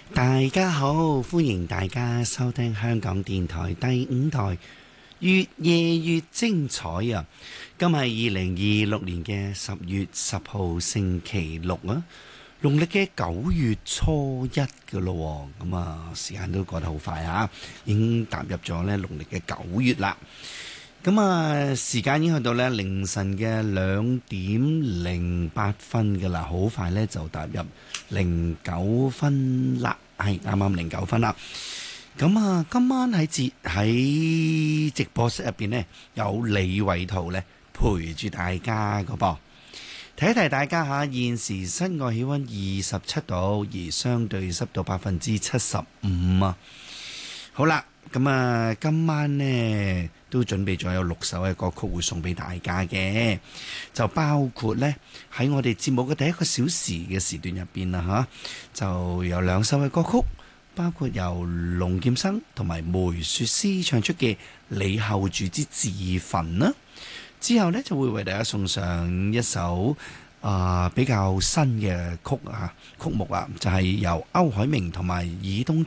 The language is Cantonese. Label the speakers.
Speaker 1: 大家好，歡迎大家收聽香港電台第5台，越夜越精彩啊！今日係2026年嘅10月10號星期六啊，農曆嘅9月初1嘅咯，咁啊時間都過得好快啊，已經踏入咗呢農曆嘅9月啦。咁啊，時間已經去到咧凌晨嘅2:08噶啦，好快咧就踏入09分啦，係啱啱09分啦。咁啊，今晚喺直播室入邊呢，有李偉圖咧陪住大家個噃。提一提大家吓，現時室外氣溫27度，而相對濕度75%啊。好啦，咁啊，今晚呢都準備咗有6首嘅歌曲會送俾大家嘅，就包括呢喺我哋節目嘅第1個小時嘅時段入邊啦吓，就有2首嘅歌曲，包括由龍劍生同埋梅雪詩唱出嘅《你後住之自焚》啦，之後呢就會為大家送上一首比較新嘅曲目啊，就係由歐海明同埋爾東